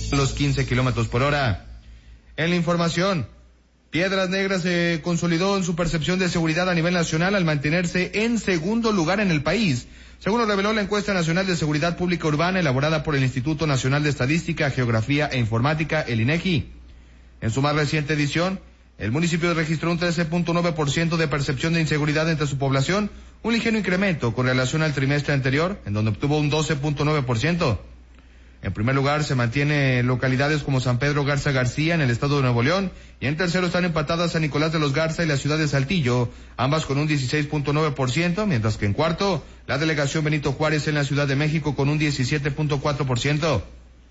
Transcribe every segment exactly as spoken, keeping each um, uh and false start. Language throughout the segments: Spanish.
los quince kilómetros por hora. En la información, Piedras Negras se consolidó en su percepción de seguridad a nivel nacional al mantenerse en segundo lugar en el país, según lo reveló la encuesta nacional de seguridad pública urbana elaborada por el Instituto Nacional de Estadística, Geografía e Informática, el INEGI. En su más reciente edición, el municipio registró un trece punto nueve por ciento de percepción de inseguridad entre su población, un ligero incremento con relación al trimestre anterior, en donde obtuvo un doce punto nueve por ciento. En primer lugar se mantiene localidades como San Pedro Garza García en el estado de Nuevo León, y en tercero están empatadas San Nicolás de los Garza y la ciudad de Saltillo, ambas con un dieciséis punto nueve por ciento, mientras que en cuarto, la delegación Benito Juárez en la Ciudad de México con un diecisiete punto cuatro por ciento.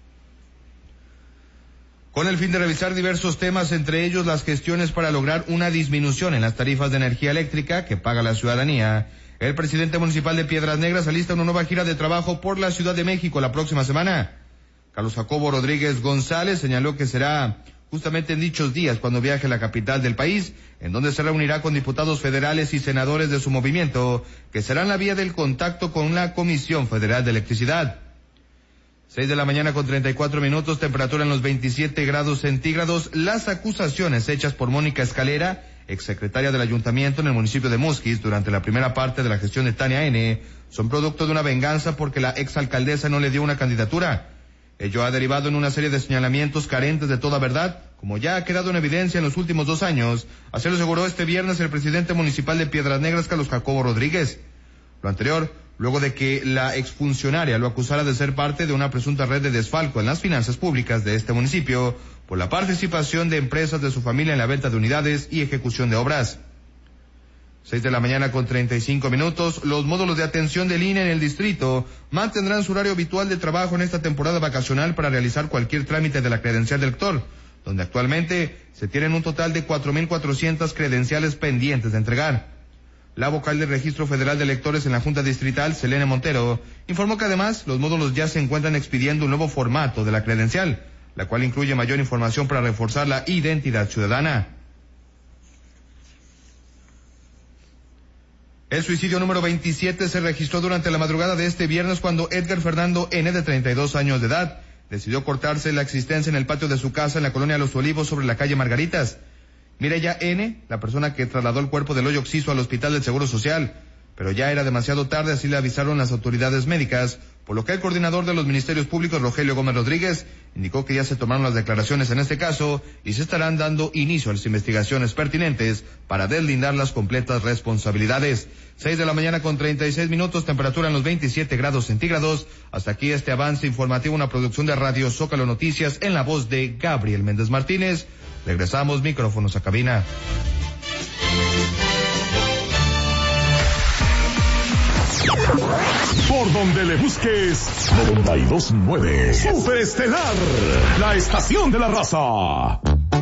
Con el fin de revisar diversos temas, entre ellos las gestiones para lograr una disminución en las tarifas de energía eléctrica que paga la ciudadanía, el presidente municipal de Piedras Negras alista una nueva gira de trabajo por la Ciudad de México la próxima semana. Carlos Jacobo Rodríguez González señaló que será justamente en dichos días cuando viaje a la capital del país, en donde se reunirá con diputados federales y senadores de su movimiento, que serán la vía del contacto con la Comisión Federal de Electricidad. Seis de la mañana con treinta y cuatro minutos, temperatura en los veintisiete grados centígrados. Las acusaciones hechas por Mónica Escalera, exsecretaria del ayuntamiento en el municipio de Musquis, durante la primera parte de la gestión de Tania N., son producto de una venganza porque la exalcaldesa no le dio una candidatura. Ello ha derivado en una serie de señalamientos carentes de toda verdad, como ya ha quedado en evidencia en los últimos dos años. Así lo aseguró este viernes el presidente municipal de Piedras Negras, Carlos Jacobo Rodríguez. Lo anterior, luego de que la exfuncionaria lo acusara de ser parte de una presunta red de desfalco en las finanzas públicas de este municipio por la participación de empresas de su familia en la venta de unidades y ejecución de obras. Seis de la mañana con treinta y cinco minutos, los módulos de atención del I N E en el distrito mantendrán su horario habitual de trabajo en esta temporada vacacional para realizar cualquier trámite de la credencial del lector, donde actualmente se tienen un total de cuatro mil cuatrocientas credenciales pendientes de entregar. La vocal del Registro Federal de Electores en la Junta Distrital, Selene Montero, informó que además los módulos ya se encuentran expidiendo un nuevo formato de la credencial, la cual incluye mayor información para reforzar la identidad ciudadana. El suicidio número veintisiete se registró durante la madrugada de este viernes cuando Edgar Fernando N., de treinta y dos años de edad, decidió cortarse la existencia en el patio de su casa en la colonia Los Olivos sobre la calle Margaritas. Mireya N., la persona que trasladó el cuerpo del hoyo occiso al Hospital del Seguro Social, pero ya era demasiado tarde, así le avisaron las autoridades médicas, por lo que el coordinador de los Ministerios Públicos, Rogelio Gómez Rodríguez, indicó que ya se tomaron las declaraciones en este caso y se estarán dando inicio a las investigaciones pertinentes para deslindar las completas responsabilidades. Seis de la mañana con treinta y seis minutos, temperatura en los veintisiete grados centígrados. Hasta aquí este avance informativo, una producción de Radio Zócalo Noticias en la voz de Gabriel Méndez Martínez. Regresamos, micrófonos a cabina. Por donde le busques, noventa y dos punto nueve. Superestelar, la estación de la raza.